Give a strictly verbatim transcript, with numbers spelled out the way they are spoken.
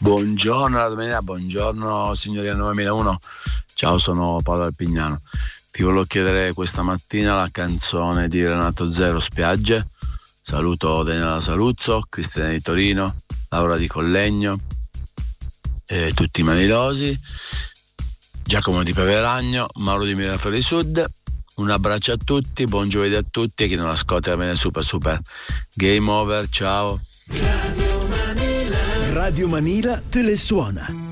Buongiorno la domenica, buongiorno signoria novemilauno. Ciao, sono Paolo Alpignano. Ti volevo chiedere questa mattina la canzone di Renato Zero, Spiagge. Saluto Daniela Saluzzo, Cristina di Torino, Laura di Collegno, e tutti i manilosi, Giacomo di Peveragno, Mauro di Miraflores Sud. Un abbraccio a tutti, buon giovedì a tutti e chi non ascolta va bene super super. Game over, ciao. Radio Manila, Radio Manila te le suona.